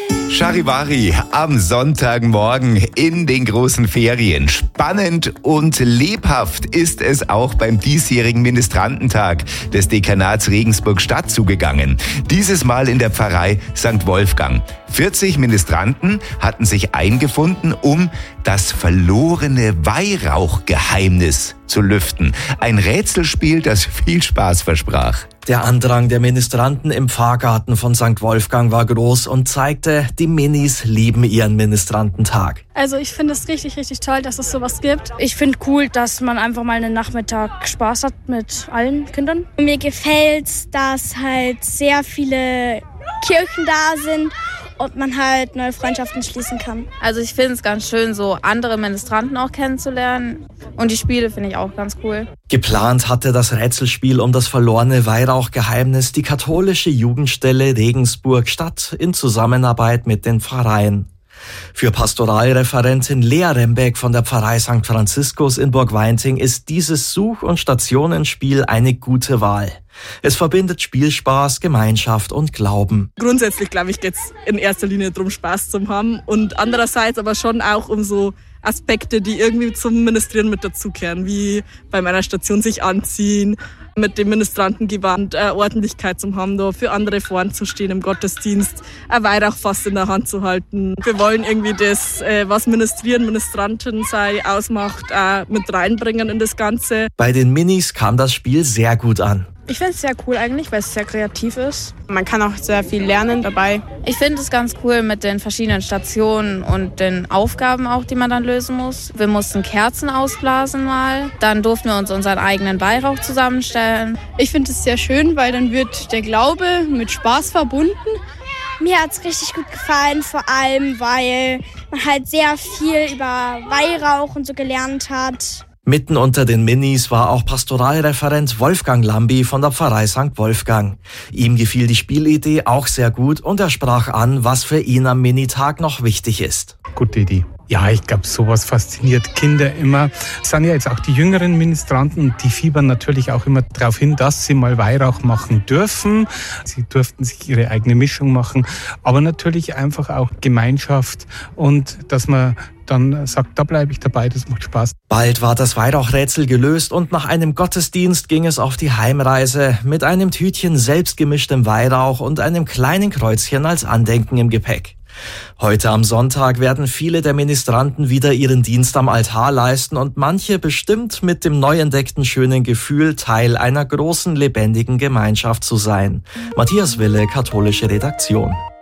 Charivari am Sonntagmorgen in den großen Ferien. Spannend und lebhaft ist es auch beim diesjährigen Ministrantentag des Dekanats Regensburg-Stadt zugegangen. Dieses Mal in der Pfarrei St. Wolfgang. 40 Ministranten hatten sich eingefunden, um das verlorene Weihrauchgeheimnis zu lüften. Ein Rätselspiel, das viel Spaß versprach. Der Andrang der Ministranten im Pfarrgarten von St. Wolfgang war groß und zeigte, die Minis lieben ihren Ministrantentag. Also ich finde es richtig, richtig toll, dass es sowas gibt. Ich finde cool, dass man einfach mal einen Nachmittag Spaß hat mit allen Kindern. Mir gefällt's, dass halt sehr viele Kirchen da sind und man halt neue Freundschaften schließen kann. Also ich finde es ganz schön, so andere Ministranten auch kennenzulernen. Und die Spiele finde ich auch ganz cool. Geplant hatte das Rätselspiel um das verlorene Weihrauchgeheimnis die katholische Jugendstelle Regensburg-Stadt in Zusammenarbeit mit den Pfarreien. Für Pastoralreferentin Lea Rembeck von der Pfarrei St. Franziskus in Burgweinting ist dieses Such- und Stationenspiel eine gute Wahl. Es verbindet Spielspaß, Gemeinschaft und Glauben. Grundsätzlich, glaube ich, geht es in erster Linie darum, Spaß zu haben und andererseits aber schon auch um so Aspekte, die irgendwie zum Ministrieren mit dazugehören, wie bei meiner Station sich anziehen, mit dem Ministrantengewand Ordentlichkeit zu haben, da für andere vorn zu stehen im Gottesdienst, ein Weihrauchfass in der Hand zu halten. Wir wollen irgendwie das, was Ministrieren, Ministranten sei, ausmacht, auch mit reinbringen in das Ganze. Bei den Minis kam das Spiel sehr gut an. Ich finde es sehr cool eigentlich, weil es sehr kreativ ist. Man kann auch sehr viel lernen dabei. Ich finde es ganz cool mit den verschiedenen Stationen und den Aufgaben auch, die man dann lösen muss. Wir mussten Kerzen ausblasen mal. Dann durften wir uns unseren eigenen Weihrauch zusammenstellen. Ich finde es sehr schön, weil dann wird der Glaube mit Spaß verbunden. Mir hat's richtig gut gefallen, vor allem, weil man halt sehr viel über Weihrauch und so gelernt hat. Mitten unter den Minis war auch Pastoralreferent Wolfgang Lambi von der Pfarrei St. Wolfgang. Ihm gefiel die Spielidee auch sehr gut und er sprach an, was für ihn am Minitag noch wichtig ist. Gute Idee. Ja, ich glaube, sowas fasziniert Kinder immer. Es sind ja jetzt auch die jüngeren Ministranten, die fiebern natürlich auch immer darauf hin, dass sie mal Weihrauch machen dürfen. Sie durften sich ihre eigene Mischung machen, aber natürlich einfach auch Gemeinschaft und dass man dann sagt, da bleibe ich dabei, das macht Spaß. Bald war das Weihrauchrätsel gelöst und nach einem Gottesdienst ging es auf die Heimreise mit einem Tütchen selbstgemischtem Weihrauch und einem kleinen Kreuzchen als Andenken im Gepäck. Heute am Sonntag werden viele der Ministranten wieder ihren Dienst am Altar leisten und manche bestimmt mit dem neu entdeckten schönen Gefühl, Teil einer großen, lebendigen Gemeinschaft zu sein. Matthias Wille, katholische Redaktion.